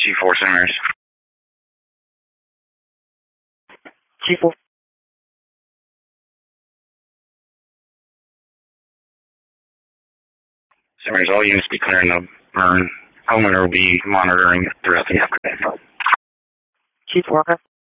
G4 Simmers. G4. Simmers, all units be clearing the burn. Homeowner will be monitoring throughout the upgrade. G4, okay.